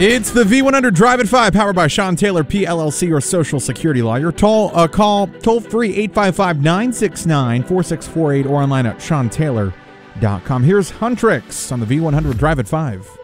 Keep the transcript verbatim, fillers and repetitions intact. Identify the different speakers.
Speaker 1: It's the V one hundred Drive at five, powered by Sean Taylor, P L L C, your social security lawyer. Toll, uh, call toll-free eight five five, nine six nine, four six four eight or online at sean taylor dot com. Here's Huntrix on the V one hundred Drive at five.